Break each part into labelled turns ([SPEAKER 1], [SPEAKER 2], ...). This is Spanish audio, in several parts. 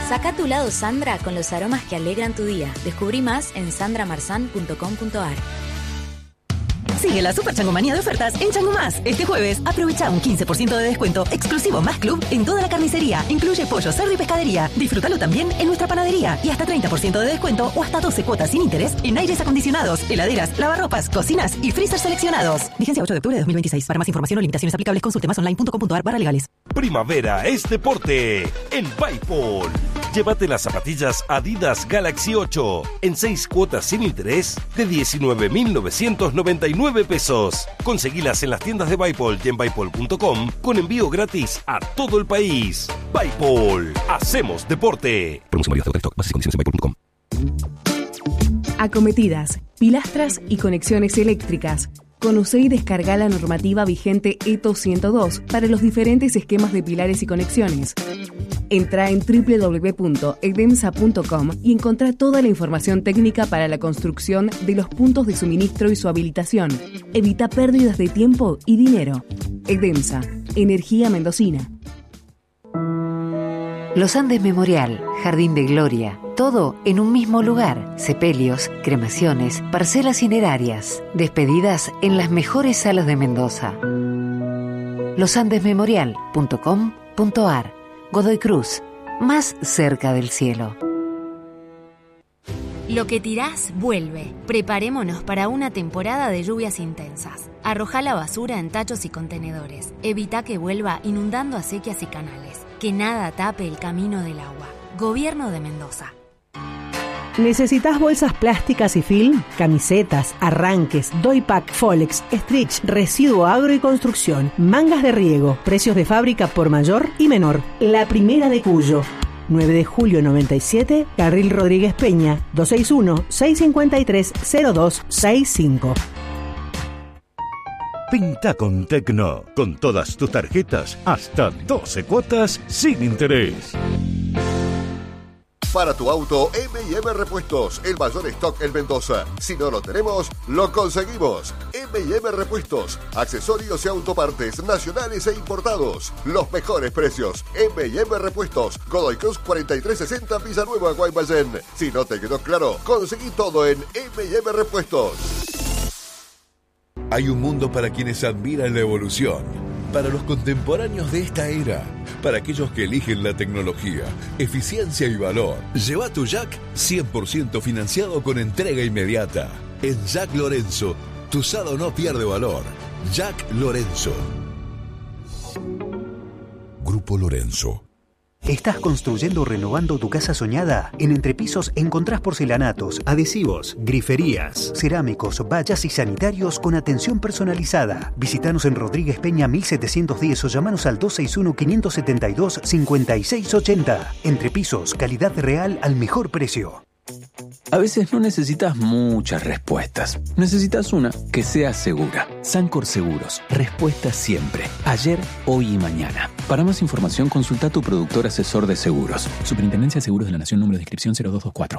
[SPEAKER 1] Saca tu lado Sandra con los aromas que alegran tu día. Descubrí más en sandramarzan.com.ar.
[SPEAKER 2] Sigue la Super Changomanía de ofertas en Chango Más. Este jueves, aprovecha un 15% de descuento exclusivo Más Club en toda la carnicería. Incluye pollo, cerdo y pescadería. Disfrútalo también en nuestra panadería. Y hasta 30% de descuento o hasta 12 cuotas sin interés en aires acondicionados, heladeras, lavarropas, cocinas y freezer seleccionados. Vigencia 8 de octubre de 2026. Para más información o limitaciones aplicables, consulte masonline.com.ar/legales.
[SPEAKER 3] Primavera es deporte en Bipol. Llévate las zapatillas Adidas Galaxy 8 en 6 cuotas sin interés de 19.999 pesos. Conseguilas en las tiendas de Bipol y en Bipol.com con envío gratis a todo el país. Bipol, hacemos deporte. Promoción válida hasta stock. Bases y condiciones en Bipol.com.
[SPEAKER 4] Acometidas, pilastras y conexiones eléctricas. Conoce y descarga la normativa vigente ETO 102 para los diferentes esquemas de pilares y conexiones. Entra en www.edemsa.com y encontrá toda la información técnica para la construcción de los puntos de suministro y su habilitación. Evita pérdidas de tiempo y dinero. Edemsa, energía mendocina.
[SPEAKER 5] Los Andes Memorial, Jardín de Gloria, todo en un mismo lugar. Sepelios, cremaciones, parcelas cinerarias, despedidas en las mejores salas de Mendoza. losandesmemorial.com.ar. Godoy Cruz, más cerca del cielo.
[SPEAKER 1] Lo que tirás, vuelve. Preparémonos para una temporada de lluvias intensas. Arrojá la basura en tachos y contenedores. Evita que vuelva inundando acequias y canales. Que nada tape el camino del agua. Gobierno de Mendoza.
[SPEAKER 6] ¿Necesitas bolsas plásticas y film? Camisetas, arranques, doypack, Folex, stretch, residuo agro y construcción, mangas de riego, precios de fábrica por mayor y menor. La primera de Cuyo. 9 de julio 97, Carril Rodríguez Peña, 261-653-0265.
[SPEAKER 7] Pinta con Tecno, con todas tus tarjetas, hasta 12 cuotas sin interés.
[SPEAKER 8] Para tu auto, M&M Repuestos, el mayor stock en Mendoza. Si no lo tenemos, lo conseguimos. M&M Repuestos, accesorios y autopartes nacionales e importados. Los mejores precios. M&M Repuestos, Godoy Cruz 4360 Villanueva, Guaymallén. Si no te quedó claro, conseguí todo en M&M Repuestos.
[SPEAKER 9] Hay un mundo para quienes admiran la evolución, para los contemporáneos de esta era, para aquellos que eligen la tecnología, eficiencia y valor. Lleva tu Jack 100% financiado con entrega inmediata. En Jack Lorenzo, tu usado no pierde valor. Jack Lorenzo. Grupo Lorenzo.
[SPEAKER 10] ¿Estás construyendo o renovando tu casa soñada? En Entrepisos encontrás porcelanatos, adhesivos, griferías, cerámicos, vallas y sanitarios con atención personalizada. Visítanos en Rodríguez Peña 1710 o llamanos al 261-572-5680. Entrepisos, calidad real al mejor precio.
[SPEAKER 11] A veces no necesitas muchas respuestas. Necesitas una que sea segura. Sancor Seguros. Respuesta siempre. Ayer, hoy y mañana. Para más información, consulta a tu productor asesor de seguros. Superintendencia de Seguros de la Nación, número de inscripción 0224.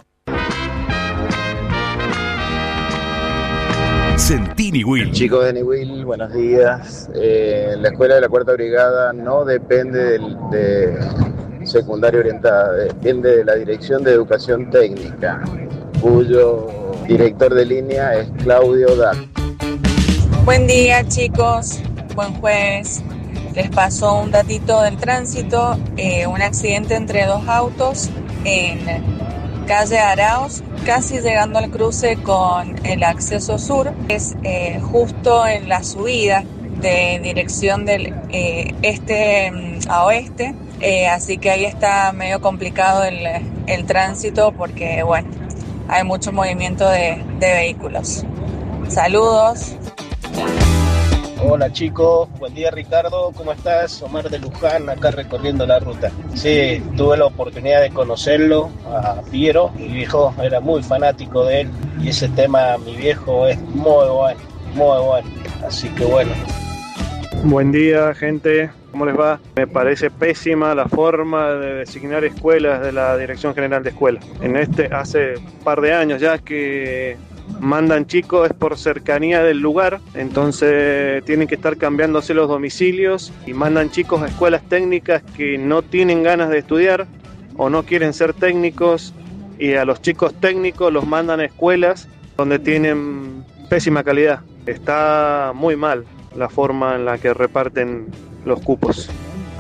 [SPEAKER 7] Sentini Will.
[SPEAKER 12] Chicos de Niwil, buenos días. La escuela de la Cuarta Brigada no depende de secundaria orientada, depende de la Dirección de Educación Técnica, cuyo director de línea es Claudio Dac.
[SPEAKER 13] Buen día, chicos, buen jueves. Les paso un datito del tránsito, un accidente entre dos autos en calle Arauz, casi llegando al cruce con el acceso sur, es justo en la subida de dirección del este a oeste. Así que ahí está medio complicado el tránsito porque, bueno, hay mucho movimiento de vehículos. Saludos.
[SPEAKER 14] Hola chicos, buen día Ricardo, ¿cómo estás? Omar de Luján, acá recorriendo la ruta. Sí, tuve la oportunidad de conocerlo, a Piero, mi viejo era muy fanático de él y ese tema, mi viejo, es muy bueno, así que bueno.
[SPEAKER 15] Buen día, gente. ¿Cómo les va? Me parece pésima la forma de designar escuelas de la Dirección General de Escuelas. Hace un par de años ya que mandan chicos es por cercanía del lugar, entonces tienen que estar cambiándose los domicilios y mandan chicos a escuelas técnicas que no tienen ganas de estudiar o no quieren ser técnicos, y a los chicos técnicos los mandan a escuelas donde tienen pésima calidad. Está muy mal la forma en la que reparten los cupos.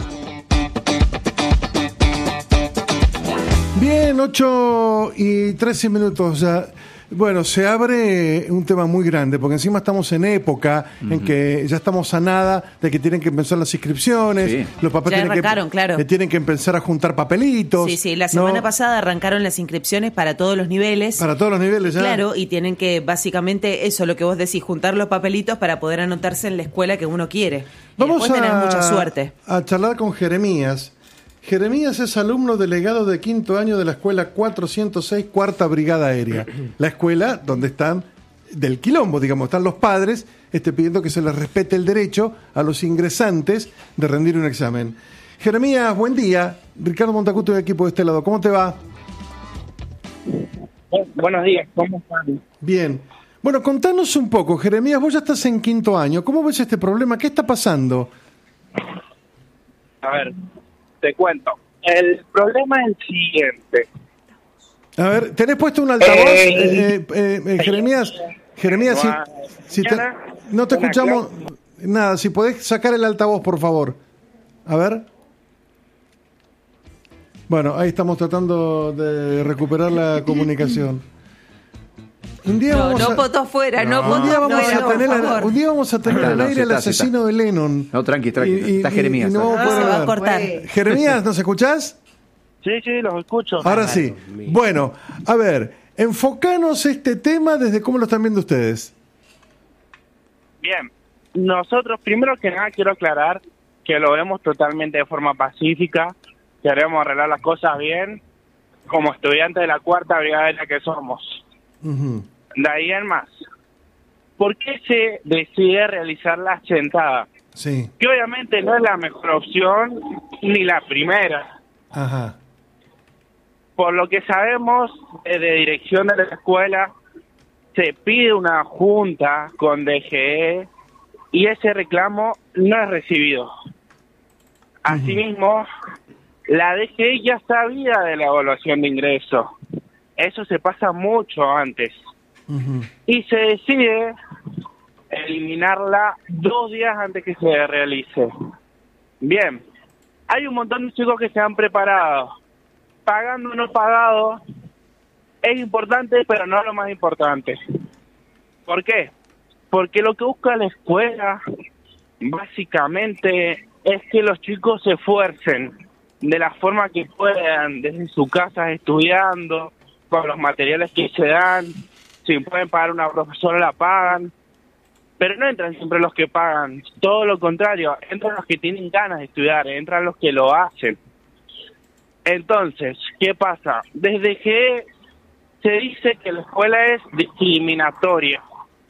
[SPEAKER 16] Bien, 8:13 ya. Bueno, se abre un tema muy grande, porque encima estamos en época en que ya estamos a nada de que tienen que empezar las inscripciones, los papás tienen que empezar a juntar papelitos.
[SPEAKER 17] Sí, la semana pasada arrancaron las inscripciones para todos los niveles.
[SPEAKER 16] Para todos los niveles ya.
[SPEAKER 17] Claro, y tienen que, básicamente, eso, lo que vos decís, juntar los papelitos para poder anotarse en la escuela que uno quiere.
[SPEAKER 16] Vamos
[SPEAKER 17] y después tener mucha suerte.
[SPEAKER 16] A charlar con Jeremías. Jeremías es alumno delegado de 5º año de la escuela 406, 4ª Brigada Aérea. La escuela donde están del quilombo, digamos, están los padres pidiendo que se les respete el derecho a los ingresantes de rendir un examen. Jeremías, buen día. Ricardo Montacuto y equipo de este lado. ¿Cómo te va?
[SPEAKER 18] Buenos días, ¿cómo están?
[SPEAKER 16] Bien. Bueno, contanos un poco, Jeremías, vos ya estás en 5º año. ¿Cómo ves este problema? ¿Qué está pasando?
[SPEAKER 18] A ver, te cuento. El problema es el siguiente.
[SPEAKER 16] A ver, ¿tenés puesto un altavoz? Jeremías, no te escuchamos nada. Si podés sacar el altavoz, por favor. A ver. Bueno, ahí estamos tratando de recuperar la comunicación. Un día vamos a tener al aire al asesino de Lennon.
[SPEAKER 19] No, tranqui, está Jeremías.
[SPEAKER 16] Se va a cortar. Jeremías, ¿nos escuchás?
[SPEAKER 18] Sí, los escucho.
[SPEAKER 16] Ahora sí. Bueno, a ver, enfocanos este tema desde cómo lo están viendo ustedes.
[SPEAKER 18] Bien, nosotros primero que nada quiero aclarar que lo vemos totalmente de forma pacífica, queremos arreglar las cosas bien, como estudiantes de la 4ª Brigada Aérea que somos. De ahí en más, ¿por qué se decide realizar la sentada?
[SPEAKER 16] Sí.
[SPEAKER 18] Que obviamente no es la mejor opción ni la primera.
[SPEAKER 16] Ajá.
[SPEAKER 18] Por lo que sabemos, desde dirección de la escuela se pide una junta con DGE y ese reclamo no es recibido. Asimismo, la DGE ya sabía de la evaluación de ingreso. Eso se pasa mucho antes. Y se decide eliminarla 2 días antes que se realice. Bien, hay un montón de chicos que se han preparado. Pagando o no pagado es importante, pero no lo más importante. ¿Por qué? Porque lo que busca la escuela básicamente es que los chicos se esfuercen de la forma que puedan, desde su casa estudiando, con los materiales que se dan. Si pueden pagar una profesora, la pagan. Pero no entran siempre los que pagan. Todo lo contrario, entran los que tienen ganas de estudiar, entran los que lo hacen. Entonces, ¿qué pasa? Desde que se dice que la escuela es discriminatoria.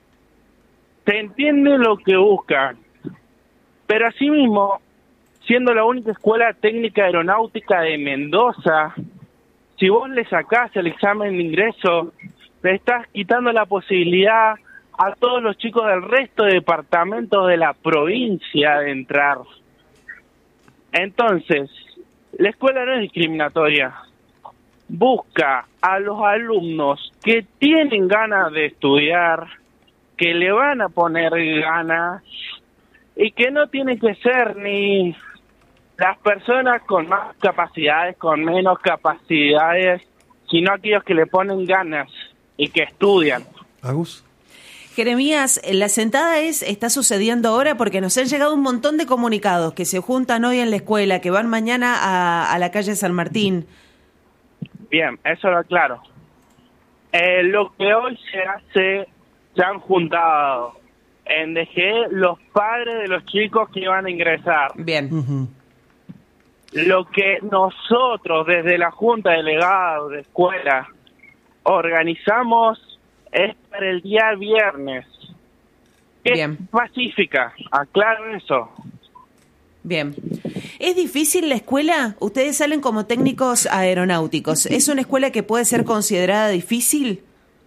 [SPEAKER 18] Se entiende lo que buscan. Pero asimismo, siendo la única escuela técnica aeronáutica de Mendoza, si vos le sacás el examen de ingreso, le estás quitando la posibilidad a todos los chicos del resto de departamentos de la provincia de entrar. Entonces, la escuela no es discriminatoria. Busca a los alumnos que tienen ganas de estudiar, que le van a poner ganas y que no tienen que ser ni las personas con más capacidades, con menos capacidades, sino aquellos que le ponen ganas y que estudian.
[SPEAKER 16] Agus.
[SPEAKER 17] Jeremías, la sentada está sucediendo ahora porque nos han llegado un montón de comunicados que se juntan hoy en la escuela, que van mañana a la calle San Martín.
[SPEAKER 18] Bien, eso lo aclaro. Lo que hoy se hace, se han juntado en DGE los padres de los chicos que iban a ingresar.
[SPEAKER 17] Bien.
[SPEAKER 18] Lo que nosotros desde la Junta de Delegados de Escuela organizamos es para el día viernes.
[SPEAKER 17] Bien.
[SPEAKER 18] Es pacífica, aclaro eso.
[SPEAKER 17] Bien. ¿Es difícil la escuela? Ustedes salen como técnicos aeronáuticos. ¿Es una escuela que puede ser considerada difícil?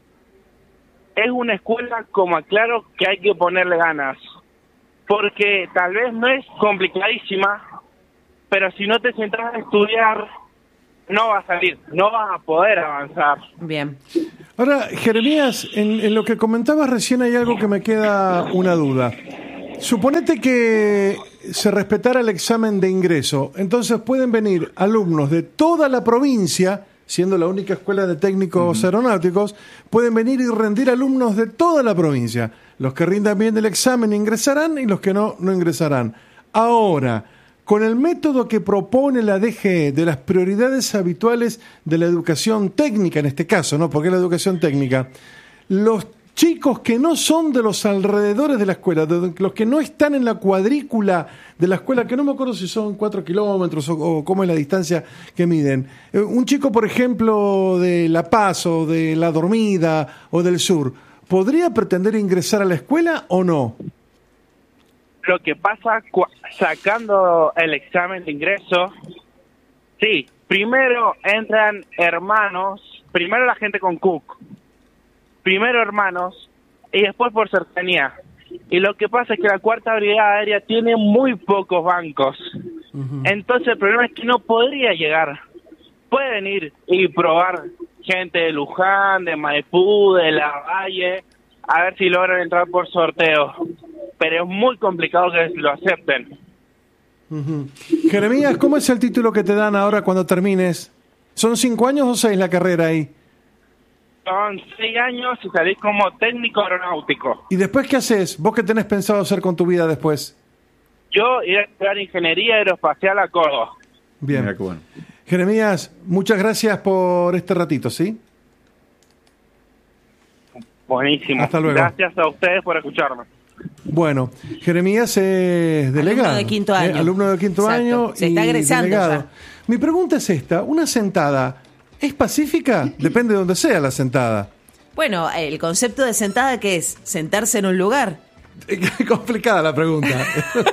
[SPEAKER 18] Es una escuela, como aclaro, que hay que ponerle ganas. Porque tal vez no es complicadísima, pero si no te sentás a estudiar, no va a salir, no van a poder avanzar.
[SPEAKER 17] Bien.
[SPEAKER 16] Ahora, Jeremías, en lo que comentabas recién hay algo que me queda una duda. Suponete que se respetara el examen de ingreso, entonces pueden venir alumnos de toda la provincia, siendo la única escuela de técnicos aeronáuticos, pueden venir y rendir alumnos de toda la provincia. Los que rindan bien el examen ingresarán y los que no ingresarán. Ahora, con el método que propone la DGE de las prioridades habituales de la educación técnica, en este caso, ¿no? Porque es la educación técnica, los chicos que no son de los alrededores de la escuela, los que no están en la cuadrícula de la escuela, que no me acuerdo si son 4 kilómetros o cómo es la distancia que miden. Un chico, por ejemplo, de La Paz o de La Dormida o del sur, ¿podría pretender ingresar a la escuela o no?
[SPEAKER 18] Lo que pasa sacando el examen de ingreso, sí, primero entran hermanos, primero la gente con CUC, primero hermanos y después por cercanía. Y lo que pasa es que la Cuarta Brigada Aérea tiene muy pocos bancos. Entonces el problema es que no podría llegar. Puede venir y probar gente de Luján, de Maipú, de Lavalle, a ver si logran entrar por sorteo. Pero es muy complicado que lo acepten.
[SPEAKER 16] Jeremías, ¿cómo es el título que te dan ahora cuando termines? ¿Son 5 años o 6 la carrera ahí?
[SPEAKER 18] Son 6 años y salís como técnico aeronáutico.
[SPEAKER 16] ¿Y después qué haces? ¿Vos qué tenés pensado hacer con tu vida después?
[SPEAKER 18] Yo iré a estudiar Ingeniería Aeroespacial a Córdoba.
[SPEAKER 16] Bien. Mira qué bueno. Jeremías, muchas gracias por este ratito, ¿sí?
[SPEAKER 18] Buenísimo.
[SPEAKER 16] Hasta luego.
[SPEAKER 18] Gracias a ustedes por escucharme.
[SPEAKER 16] Bueno, Jeremías es delegado.
[SPEAKER 17] Alumno de quinto año.
[SPEAKER 16] Alumno de quinto año.
[SPEAKER 17] Se está egresando
[SPEAKER 16] delegado.
[SPEAKER 17] ya.
[SPEAKER 16] Mi pregunta es esta, ¿una sentada es pacífica? Depende de donde sea la sentada.
[SPEAKER 17] Bueno, el concepto de sentada, ¿qué es? ¿Sentarse en un lugar?
[SPEAKER 16] Complicada la pregunta.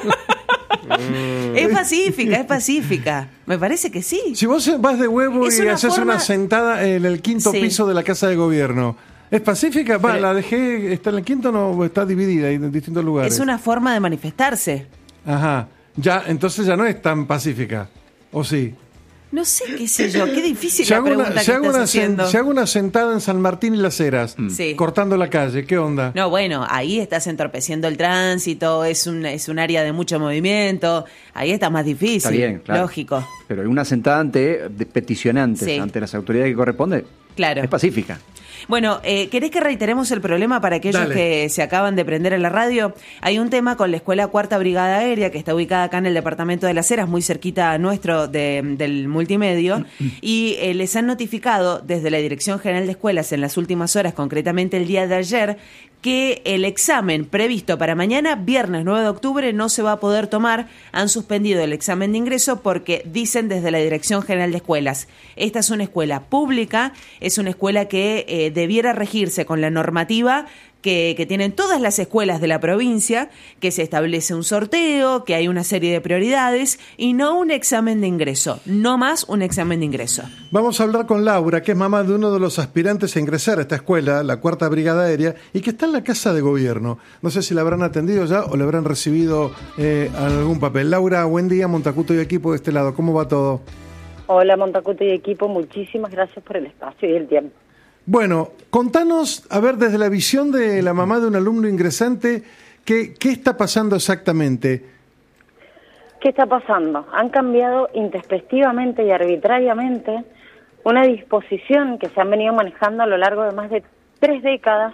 [SPEAKER 17] Es pacífica, es pacífica. Me parece que sí.
[SPEAKER 16] Si vos vas de huevo y haces una sentada en el quinto piso de la Casa de Gobierno, ¿es pacífica? Va, la dejé, ¿está en el quinto o no? Está dividida en distintos lugares.
[SPEAKER 17] Es una forma de manifestarse.
[SPEAKER 16] Ajá. Ya, entonces ya no es tan pacífica. ¿O sí?
[SPEAKER 17] No sé, qué sé yo. Qué difícil la pregunta que estás haciendo.
[SPEAKER 16] Si hago una sentada en San Martín y Las Heras, cortando la calle, ¿qué onda?
[SPEAKER 17] No, bueno, ahí estás entorpeciendo el tránsito, es un área de mucho movimiento, ahí está más difícil.
[SPEAKER 19] Está bien, claro.
[SPEAKER 17] Lógico.
[SPEAKER 19] Pero una sentada ante peticionantes, ante las autoridades que corresponde,
[SPEAKER 17] claro,
[SPEAKER 19] es pacífica.
[SPEAKER 17] Bueno, ¿querés que reiteremos el problema para aquellos que se acaban de prender en la radio? Hay un tema con la Escuela Cuarta Brigada Aérea, que está ubicada acá en el departamento de Las Heras, muy cerquita a nuestro del multimedio, y les han notificado desde la Dirección General de Escuelas en las últimas horas, concretamente el día de ayer, que el examen previsto para mañana, viernes 9 de octubre, no se va a poder tomar. Han suspendido el examen de ingreso porque dicen desde la Dirección General de Escuelas, esta es una escuela pública, es una escuela que debiera regirse con la normativa que tienen todas las escuelas de la provincia, que se establece un sorteo, que hay una serie de prioridades y no un examen de ingreso, no más un examen de ingreso.
[SPEAKER 16] Vamos a hablar con Laura, que es mamá de uno de los aspirantes a ingresar a esta escuela, la Cuarta Brigada Aérea, y que está en la Casa de Gobierno. No sé si la habrán atendido ya o le habrán recibido algún papel. Laura, buen día, Montacuto y equipo de este lado. ¿Cómo va todo?
[SPEAKER 20] Hola, Montacuto y equipo. Muchísimas gracias por el espacio y el tiempo.
[SPEAKER 16] Bueno, contanos, a ver, desde la visión de la mamá de un alumno ingresante, ¿qué está pasando exactamente?
[SPEAKER 20] ¿Qué está pasando? Han cambiado intempestivamente y arbitrariamente una disposición que se han venido manejando a lo largo de más de 3 décadas,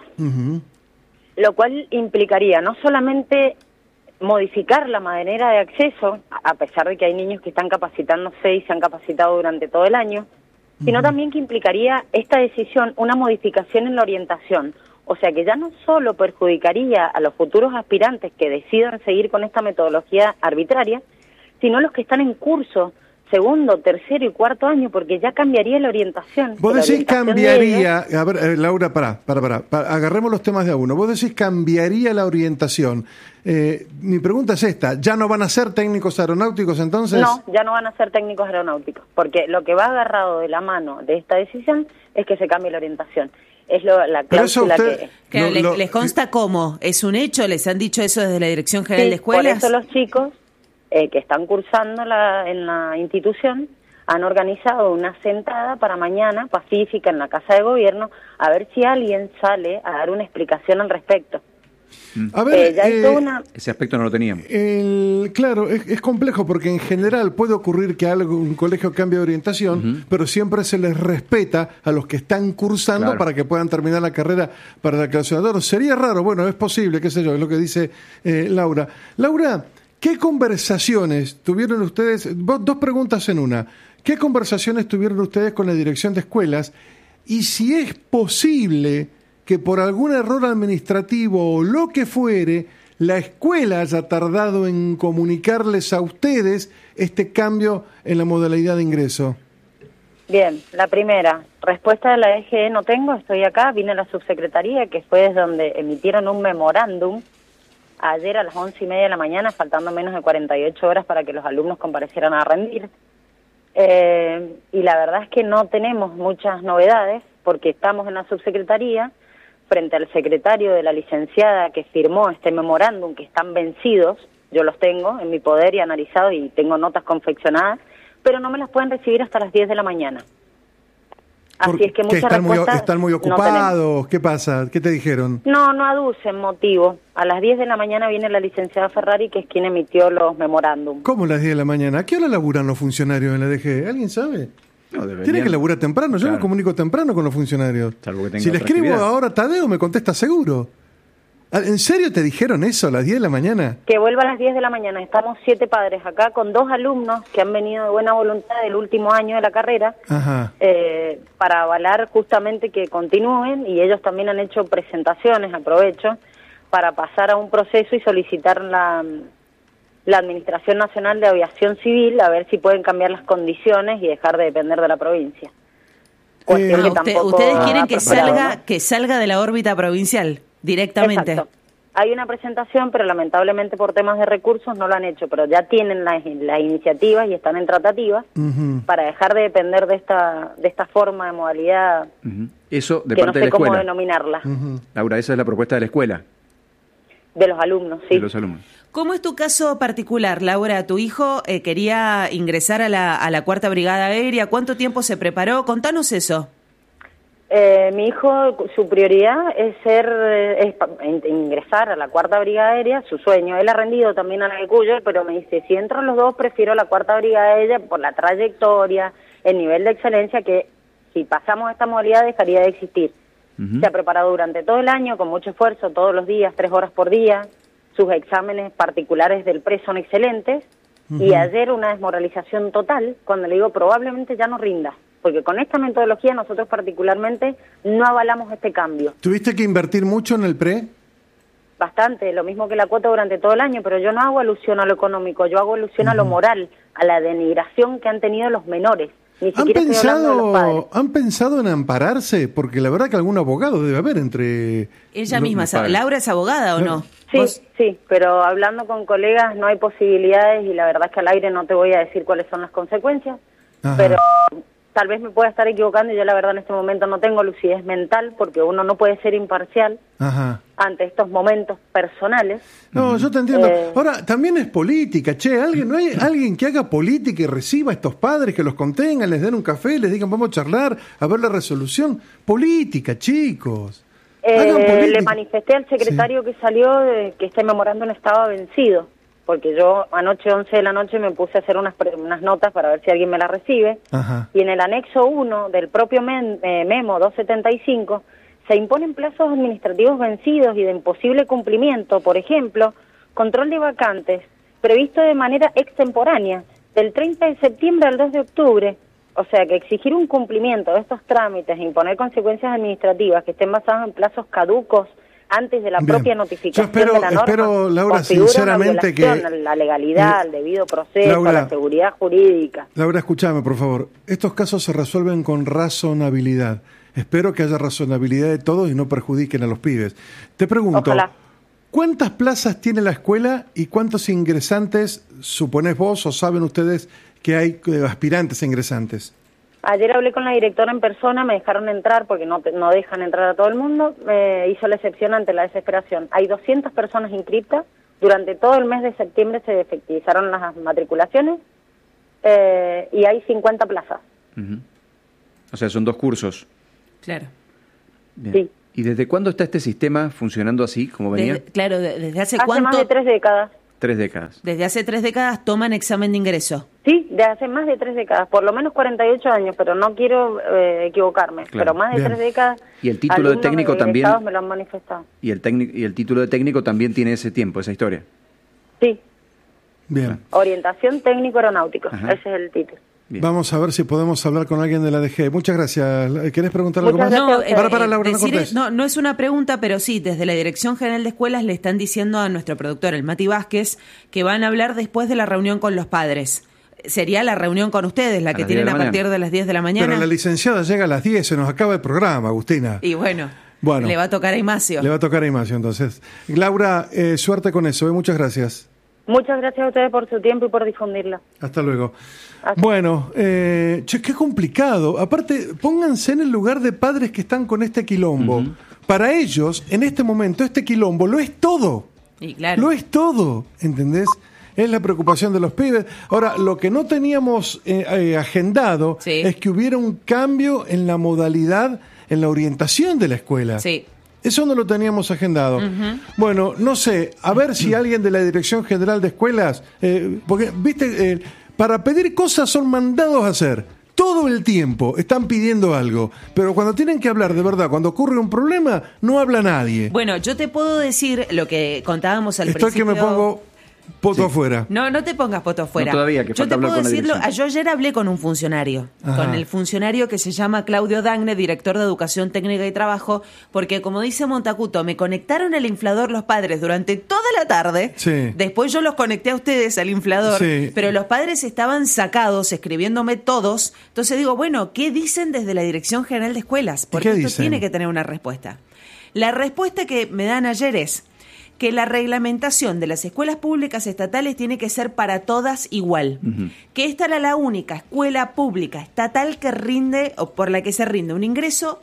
[SPEAKER 20] lo cual implicaría no solamente modificar la manera de acceso, a pesar de que hay niños que están capacitándose y se han capacitado durante todo el año, sino también que implicaría esta decisión una modificación en la orientación. O sea que ya no solo perjudicaría a los futuros aspirantes que decidan seguir con esta metodología arbitraria, sino los que están en curso, segundo, tercero y cuarto año, porque ya cambiaría la orientación.
[SPEAKER 16] Vos decís cambiaría, a ver, Laura, pará, agarremos los temas de a uno. Vos decís cambiaría la orientación. Mi pregunta es esta, ¿ya no van a ser técnicos aeronáuticos entonces?
[SPEAKER 20] No, ya no van a ser técnicos aeronáuticos, porque lo que va agarrado de la mano de esta decisión es que se cambie la orientación. Es la cláusula
[SPEAKER 17] que... ¿Les consta cómo? ¿Es un hecho? ¿Les han dicho eso desde la Dirección General de Escuelas?
[SPEAKER 20] Por eso los chicos que están cursando en la institución han organizado una sentada para mañana, pacífica, en la Casa de Gobierno, a ver si alguien sale a dar una explicación al respecto.
[SPEAKER 16] A ver,
[SPEAKER 19] ese aspecto no lo teníamos.
[SPEAKER 16] Claro, es complejo porque en general puede ocurrir que un colegio cambie de orientación, pero siempre se les respeta a los que están cursando para que puedan terminar la carrera para el aclasionador. Sería raro, bueno, es posible, qué sé yo, es lo que dice Laura. Laura, ¿qué conversaciones tuvieron ustedes? Dos preguntas en una. ¿Qué conversaciones tuvieron ustedes con la dirección de escuelas? Y si es posible que por algún error administrativo o lo que fuere, la escuela haya tardado en comunicarles a ustedes este cambio en la modalidad de ingreso.
[SPEAKER 20] Bien, la primera, respuesta de la EGE no tengo, estoy acá, vine a la subsecretaría, que fue desde donde emitieron un memorándum ayer a las 11:30 de la mañana, faltando menos de 48 horas para que los alumnos comparecieran a rendir. Y la verdad es que no tenemos muchas novedades, porque estamos en la subsecretaría, frente al secretario de la licenciada que firmó este memorándum, que están vencidos, yo los tengo en mi poder y analizados y tengo notas confeccionadas, pero no me las pueden recibir hasta las 10 de la mañana. Así es que muchas respuestas
[SPEAKER 16] están muy ocupados, no. ¿Qué pasa? ¿Qué te dijeron?
[SPEAKER 20] No aducen motivo. A las 10 de la mañana viene la licenciada Ferrari, que es quien emitió los memorándums.
[SPEAKER 16] ¿Cómo las 10 de la mañana? ¿A qué hora laburan los funcionarios en la DG? ¿Alguien sabe?
[SPEAKER 19] No,
[SPEAKER 16] tiene que laburar temprano, yo me comunico temprano con los funcionarios. Si le escribo ahora Tadeo, me contesta seguro. ¿En serio te dijeron eso a las 10 de la mañana?
[SPEAKER 20] Que vuelva a las 10 de la mañana. Estamos 7 padres acá con 2 alumnos que han venido de buena voluntad del último año de la carrera para avalar justamente que continúen, y ellos también han hecho presentaciones, aprovecho, para pasar a un proceso y solicitar la Administración Nacional de Aviación Civil, a ver si pueden cambiar las condiciones y dejar de depender de la provincia.
[SPEAKER 17] Ustedes quieren que salga de la órbita provincial directamente.
[SPEAKER 20] Exacto. Hay una presentación, pero lamentablemente por temas de recursos no lo han hecho, pero ya tienen las iniciativas y están en tratativas para dejar de depender de esta forma de modalidad.
[SPEAKER 19] Eso de
[SPEAKER 20] que
[SPEAKER 19] parte
[SPEAKER 20] no sé
[SPEAKER 19] de la
[SPEAKER 20] cómo
[SPEAKER 19] escuela.
[SPEAKER 20] denominarla.
[SPEAKER 19] Laura, esa es la propuesta de la escuela.
[SPEAKER 20] De los alumnos, sí.
[SPEAKER 19] De los alumnos.
[SPEAKER 17] ¿Cómo es tu caso particular, Laura? Tu hijo quería ingresar a la Cuarta Brigada Aérea. ¿Cuánto tiempo se preparó? Contanos eso.
[SPEAKER 20] Mi hijo, su prioridad es ingresar a la Cuarta Brigada Aérea, su sueño. Él ha rendido también a la de Cuyo, pero me dice, si entro los dos, prefiero la Cuarta Brigada Aérea por la trayectoria, el nivel de excelencia, que si pasamos esta modalidad dejaría de existir. Se ha preparado durante todo el año, con mucho esfuerzo, todos los días, 3 horas por día. Sus exámenes particulares del PRE son excelentes. Y ayer una desmoralización total, cuando le digo probablemente ya no rinda. Porque con esta metodología nosotros particularmente no avalamos este cambio.
[SPEAKER 16] ¿Tuviste que invertir mucho en el PRE?
[SPEAKER 20] Bastante, lo mismo que la cuota durante todo el año, pero yo no hago alusión a lo económico, yo hago alusión a lo moral, a la denigración que han tenido los menores. Ni siquiera estoy hablando de los padres.
[SPEAKER 16] ¿Han pensado en ampararse? Porque la verdad que algún abogado debe haber entre...
[SPEAKER 17] Ella misma, ¿Laura es abogada o no?
[SPEAKER 20] Sí, pero hablando con colegas no hay posibilidades y la verdad es que al aire no te voy a decir cuáles son las consecuencias, pero tal vez me pueda estar equivocando y yo la verdad en este momento no tengo lucidez mental porque uno no puede ser imparcial ante estos momentos personales.
[SPEAKER 16] No, yo te entiendo. Ahora, también es política, ¿no hay alguien que haga política y reciba a estos padres, que los contengan, les den un café, les digan vamos a charlar, a ver la resolución? Política, chicos.
[SPEAKER 20] Le manifesté al secretario que salió que este memorándum estaba vencido, porque yo anoche 11 de la noche me puse a hacer unas notas para ver si alguien me las recibe, y en el anexo 1 del propio memo 275 se imponen plazos administrativos vencidos y de imposible cumplimiento, por ejemplo, control de vacantes, previsto de manera extemporánea, del 30 de septiembre al 2 de octubre, o sea que exigir un cumplimiento de estos trámites e imponer consecuencias administrativas que estén basadas en plazos caducos antes de la propia notificación de la norma,
[SPEAKER 16] espero, Laura, sinceramente que
[SPEAKER 20] la legalidad, el debido proceso, Laura, la seguridad jurídica.
[SPEAKER 16] Laura, escúchame, por favor. Estos casos se resuelven con razonabilidad. Espero que haya razonabilidad de todos y no perjudiquen a los pibes. Te pregunto, ojalá. ¿Cuántas plazas tiene la escuela y cuántos ingresantes suponés vos o saben ustedes que hay aspirantes e ingresantes?
[SPEAKER 20] Ayer hablé con la directora en persona, me dejaron entrar porque no dejan entrar a todo el mundo, me hizo la excepción ante la desesperación. Hay 200 personas inscriptas, durante todo el mes de septiembre se efectivizaron las matriculaciones, y hay 50 plazas.
[SPEAKER 19] O sea, son 2 cursos.
[SPEAKER 17] Claro.
[SPEAKER 19] Bien.
[SPEAKER 20] Sí.
[SPEAKER 19] ¿Y desde cuándo está este sistema funcionando así, como venía?
[SPEAKER 17] ¿Desde hace
[SPEAKER 20] Hace
[SPEAKER 17] cuánto?
[SPEAKER 20] más de 3 décadas.
[SPEAKER 19] 3 décadas.
[SPEAKER 17] Desde hace 3 décadas toman examen de ingreso.
[SPEAKER 20] Sí, de hace más de 3 décadas, por lo menos 48 años, pero no quiero equivocarme.
[SPEAKER 19] Claro.
[SPEAKER 20] Pero más de
[SPEAKER 19] Bien.
[SPEAKER 20] 3 décadas.
[SPEAKER 19] Y el título de
[SPEAKER 20] alumnos
[SPEAKER 19] técnico también.
[SPEAKER 20] egresados me lo han manifestado.
[SPEAKER 19] Y el título de técnico también tiene ese tiempo, esa historia.
[SPEAKER 20] Sí,
[SPEAKER 16] Bien.
[SPEAKER 20] orientación técnico aeronáutico,
[SPEAKER 19] Ajá.
[SPEAKER 20] ese es el título.
[SPEAKER 16] Vamos a ver si podemos hablar con alguien de la DG. Muchas gracias. ¿Querés preguntar algo más?
[SPEAKER 17] No,
[SPEAKER 16] Para, Laura, no cortés.
[SPEAKER 17] no es una pregunta, pero sí, desde la Dirección General de Escuelas le están diciendo a nuestro productor, el Mati Vázquez, que van a hablar después de la reunión con los padres. Sería la reunión con ustedes, la que tienen a partir de las 10 de la mañana.
[SPEAKER 16] Pero la licenciada llega a las 10, se nos acaba el programa, Agustina.
[SPEAKER 17] Y bueno, le va a tocar a Imacio.
[SPEAKER 16] Le va a tocar a Imacio, entonces. Laura, suerte con eso. Muchas gracias.
[SPEAKER 20] Muchas gracias a ustedes por su tiempo y por difundirla.
[SPEAKER 16] Hasta luego. Bueno, qué complicado. Aparte, pónganse en el lugar de padres que están con este quilombo. Para ellos, en este momento, este quilombo lo es todo.
[SPEAKER 17] Y claro.
[SPEAKER 16] Lo es todo, ¿entendés? Es la preocupación de los pibes. Ahora, lo que no teníamos agendado es que hubiera un cambio en la modalidad, en la orientación de la escuela.
[SPEAKER 17] Sí.
[SPEAKER 16] Eso no lo teníamos agendado. Bueno, no sé, a ver si alguien de la Dirección General de Escuelas, porque, viste, para pedir cosas son mandados a hacer. Todo el tiempo están pidiendo algo, pero cuando tienen que hablar de verdad, cuando ocurre un problema, no habla nadie.
[SPEAKER 17] Bueno, yo te puedo decir lo que contábamos al
[SPEAKER 16] Estoy
[SPEAKER 17] principio.
[SPEAKER 16] que me pongo poto afuera.
[SPEAKER 17] No te pongas poto afuera.
[SPEAKER 19] No, todavía, que
[SPEAKER 17] yo
[SPEAKER 19] falta
[SPEAKER 17] te
[SPEAKER 19] hablar
[SPEAKER 17] puedo
[SPEAKER 19] con la
[SPEAKER 17] decirlo.
[SPEAKER 19] dirección.
[SPEAKER 17] Yo ayer hablé con un funcionario,
[SPEAKER 16] Ajá.
[SPEAKER 17] con el funcionario que se llama Claudio Dagne, director de Educación Técnica y Trabajo, porque como dice Montacuto, me conectaron el inflador los padres durante toda la tarde.
[SPEAKER 16] Sí.
[SPEAKER 17] Después yo los conecté a ustedes al inflador,
[SPEAKER 16] Sí.
[SPEAKER 17] pero los padres estaban sacados, escribiéndome todos. Entonces digo, bueno, ¿qué dicen desde la Dirección General de Escuelas? Porque
[SPEAKER 16] ¿Qué
[SPEAKER 17] esto
[SPEAKER 16] dicen?
[SPEAKER 17] tiene que tener una respuesta. La respuesta que me dan ayer es que la reglamentación de las escuelas públicas estatales tiene que ser para todas igual. Que esta era la única escuela pública estatal que rinde, o por la que se rinde un ingreso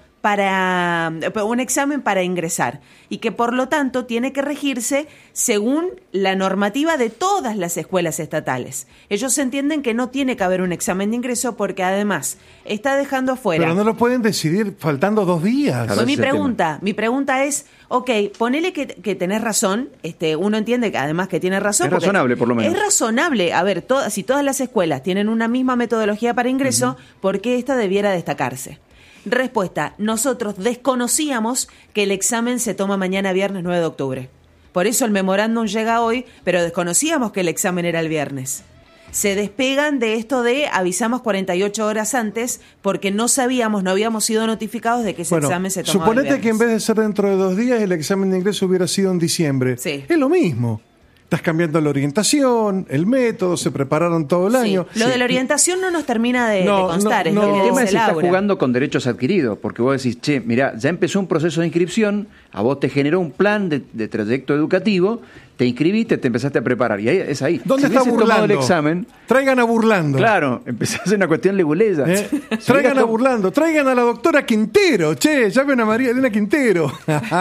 [SPEAKER 17] para un examen para ingresar, y que por lo tanto tiene que regirse según la normativa de todas las escuelas estatales. Ellos entienden que no tiene que haber un examen de ingreso porque además está dejando afuera.
[SPEAKER 16] Pero no lo pueden decidir faltando 2 días.
[SPEAKER 17] Pues mi pregunta es, ok, ponele que tenés razón, uno entiende que además que tiene razón.
[SPEAKER 19] Es razonable, por lo menos.
[SPEAKER 17] Es razonable, a ver, si todas las escuelas tienen una misma metodología para ingreso, ¿por qué esta debiera destacarse? Respuesta, nosotros desconocíamos que el examen se toma mañana viernes 9 de octubre. Por eso el memorándum llega hoy, pero desconocíamos que el examen era el viernes. Se despegan de esto de avisamos 48 horas antes porque no sabíamos, no habíamos sido notificados de que ese examen se tomaba el
[SPEAKER 16] suponete
[SPEAKER 17] viernes.
[SPEAKER 16] que en vez de ser dentro de 2 días, el examen de ingreso hubiera sido en diciembre.
[SPEAKER 17] Sí.
[SPEAKER 16] Es lo mismo. Estás cambiando la orientación, el método, se prepararon todo el año.
[SPEAKER 17] Lo de la orientación no nos termina de constar. Es lo que
[SPEAKER 19] el tema
[SPEAKER 17] dice
[SPEAKER 19] es si está
[SPEAKER 17] Laura.
[SPEAKER 19] jugando con derechos adquiridos, porque vos decís, che, mirá, ya empezó un proceso de inscripción, a vos te generó un plan de trayecto educativo, te inscribiste, te empezaste a preparar, y ahí es ahí.
[SPEAKER 16] ¿Dónde
[SPEAKER 19] si
[SPEAKER 16] está
[SPEAKER 19] hubieses tomado
[SPEAKER 16] Burlando?
[SPEAKER 19] el examen,
[SPEAKER 16] Traigan a Burlando.
[SPEAKER 19] claro, empezás a hacer una cuestión leguleya.
[SPEAKER 16] Traigan a Burlando, traigan a la doctora Quintero, llamen a María Elena Quintero.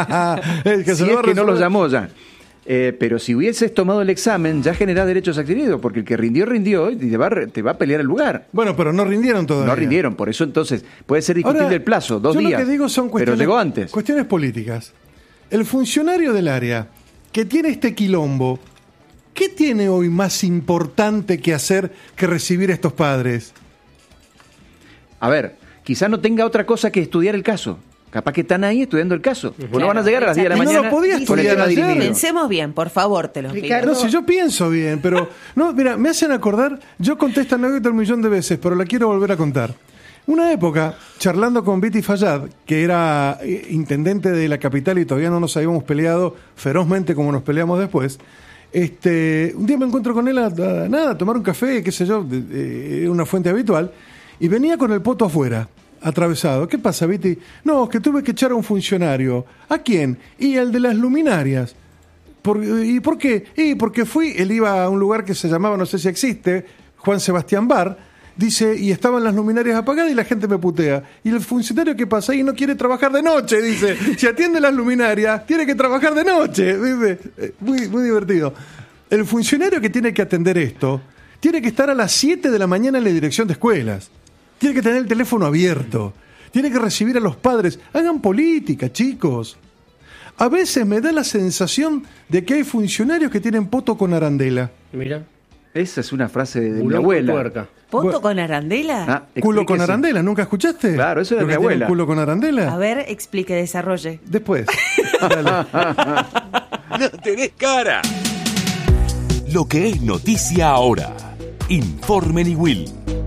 [SPEAKER 19] Si es que no lo llamó ya. Pero si hubieses tomado el examen, ya generás derechos adquiridos, porque el que rindió, y te va a pelear el lugar.
[SPEAKER 16] Bueno, pero no rindieron todavía.
[SPEAKER 19] No rindieron, por eso entonces puede ser discutible
[SPEAKER 16] Ahora,
[SPEAKER 19] el plazo, 2
[SPEAKER 16] yo
[SPEAKER 19] días.
[SPEAKER 16] Lo que digo son
[SPEAKER 19] pero
[SPEAKER 16] cuestiones,
[SPEAKER 19] llegó antes.
[SPEAKER 16] cuestiones políticas. El funcionario del área que tiene este quilombo, ¿qué tiene hoy más importante que hacer que recibir a estos padres?
[SPEAKER 19] A ver, quizás no tenga otra cosa que estudiar el caso. Capaz que están ahí estudiando el caso. Pues no van a llegar a las 10 de la
[SPEAKER 16] Y no
[SPEAKER 19] mañana.
[SPEAKER 16] lo podía
[SPEAKER 19] con el
[SPEAKER 16] estudiar
[SPEAKER 19] tema
[SPEAKER 16] ayer.
[SPEAKER 19] dirimido.
[SPEAKER 17] Pensemos bien, por favor, te lo pido.
[SPEAKER 16] No, si yo pienso bien, pero no, mira, me hacen acordar, yo conté esta anécdota 1.000.000 de veces, pero la quiero volver a contar. Una época, charlando con Viti Fayad, que era intendente de la capital y todavía no nos habíamos peleado ferozmente como nos peleamos después, un día me encuentro con él a tomar un café, qué sé yo, una fuente habitual, y venía con el poto afuera, atravesado. ¿Qué pasa, Viti? No, es que tuve que echar a un funcionario. ¿A quién? Y el de las luminarias. ¿Y por qué? Y porque él iba a un lugar que se llamaba, no sé si existe, Juan Sebastián Bar, dice, y estaban las luminarias apagadas y la gente me putea. Y el funcionario que pasa ahí no quiere trabajar de noche, dice. Si atiende las luminarias, tiene que trabajar de noche. Dice. Muy, muy divertido. El funcionario que tiene que atender esto tiene que estar a las 7 de la mañana en la dirección de escuelas. Tiene que tener el teléfono abierto. Tiene que recibir a los padres. Hagan política, chicos. A veces me da la sensación de que hay funcionarios que tienen poto con arandela.
[SPEAKER 21] Mira.
[SPEAKER 19] Esa es una frase de mi abuela.
[SPEAKER 17] ¿Poto con arandela?
[SPEAKER 16] Culo con arandela, ¿nunca escuchaste?
[SPEAKER 19] Claro, eso es de mi abuela.
[SPEAKER 16] ¿Culo con arandela?
[SPEAKER 17] A ver, explique, desarrolle.
[SPEAKER 16] Después.
[SPEAKER 3] No tenés cara. Lo que es noticia ahora. Informe Niwil.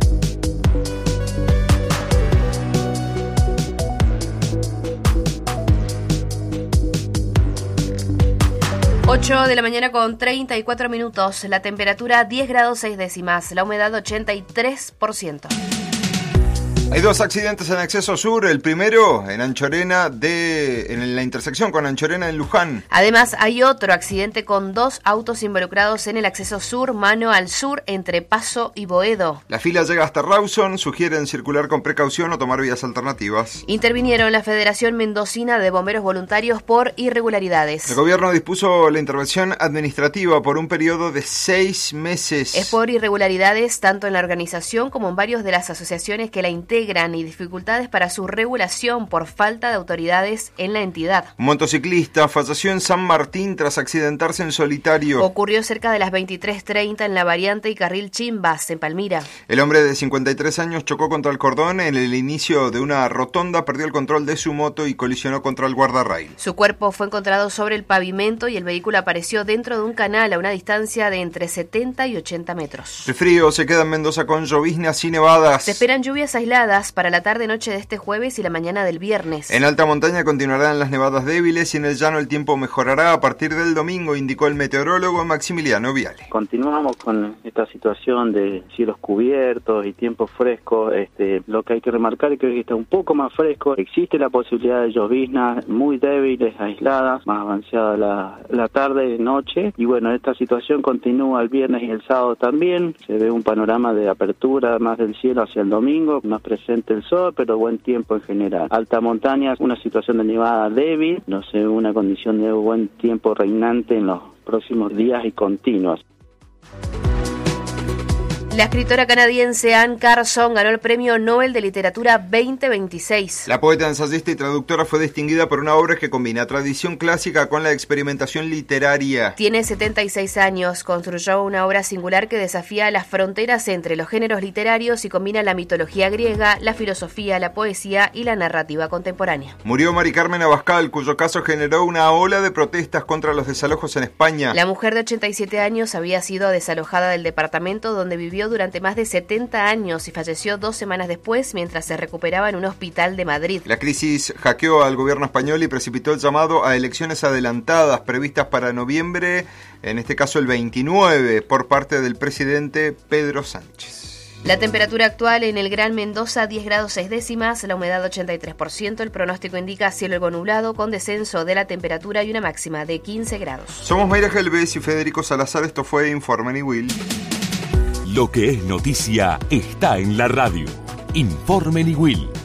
[SPEAKER 1] 8 de la mañana con 34 minutos, la temperatura 10 grados 6 décimas, la humedad 83%.
[SPEAKER 22] Hay 2 accidentes en acceso sur, el primero en Anchorena en la intersección con Anchorena en Luján.
[SPEAKER 1] Además hay otro accidente con 2 autos involucrados en el acceso sur, mano al sur, entre Paso y Boedo.
[SPEAKER 22] La fila llega hasta Rawson, sugieren circular con precaución o tomar vías alternativas.
[SPEAKER 1] Intervinieron la Federación Mendocina de Bomberos Voluntarios por irregularidades.
[SPEAKER 22] El gobierno dispuso la intervención administrativa por un periodo de 6 meses.
[SPEAKER 1] Es por irregularidades tanto en la organización como en varios de las asociaciones que la integran y dificultades para su regulación por falta de autoridades en la entidad.
[SPEAKER 22] Un motociclista falleció en San Martín tras accidentarse en solitario.
[SPEAKER 1] Ocurrió cerca de las 23:30 en la variante y carril Chimbas, en Palmira.
[SPEAKER 22] El hombre de 53 años chocó contra el cordón en el inicio de una rotonda, perdió el control de su moto y colisionó contra el guardarrail.
[SPEAKER 1] Su cuerpo fue encontrado sobre el pavimento y el vehículo apareció dentro de un canal a una distancia de entre 70 y 80 metros.
[SPEAKER 22] El frío se queda en Mendoza con lloviznas y nevadas.
[SPEAKER 1] Se esperan lluvias aisladas para la tarde-noche de este jueves y la mañana del viernes.
[SPEAKER 22] En alta montaña continuarán las nevadas débiles y en el llano el tiempo mejorará a partir del domingo, indicó el meteorólogo Maximiliano Viale.
[SPEAKER 23] Continuamos con esta situación de cielos cubiertos y tiempo fresco. Lo que hay que remarcar es que hoy está un poco más fresco. Existe la posibilidad de lloviznas muy débiles, aisladas, más avanzada la tarde, noche. Y bueno, esta situación continúa el viernes y el sábado también. Se ve un panorama de apertura más del cielo hacia el domingo, más presente el sol, pero buen tiempo en general. Alta montaña, una situación de nevada débil, no sé, una condición de buen tiempo reinante en los próximos días y continuos.
[SPEAKER 1] La escritora canadiense Anne Carson ganó el Premio Nobel de Literatura 2026.
[SPEAKER 22] La poeta, ensayista y traductora fue distinguida por una obra que combina tradición clásica con la experimentación literaria.
[SPEAKER 1] Tiene 76 años, construyó una obra singular que desafía las fronteras entre los géneros literarios y combina la mitología griega, la filosofía, la poesía y la narrativa contemporánea.
[SPEAKER 22] Murió Mari Carmen Abascal, cuyo caso generó una ola de protestas contra los desalojos en España.
[SPEAKER 1] La mujer de 87 años había sido desalojada del departamento donde vivió durante más de 70 años y falleció 2 semanas después mientras se recuperaba en un hospital de Madrid.
[SPEAKER 22] La crisis hackeó al gobierno español y precipitó el llamado a elecciones adelantadas previstas para noviembre, en este caso el 29, por parte del presidente Pedro Sánchez.
[SPEAKER 1] La temperatura actual en el Gran Mendoza 10 grados 6 décimas, la humedad 83%, el pronóstico indica cielo algo nublado con descenso de la temperatura y una máxima de 15 grados.
[SPEAKER 22] Somos Mayra Gelbez y Federico Salazar, esto fue Informe Niwil.
[SPEAKER 3] Lo que es noticia está en la radio. Informe Niwil.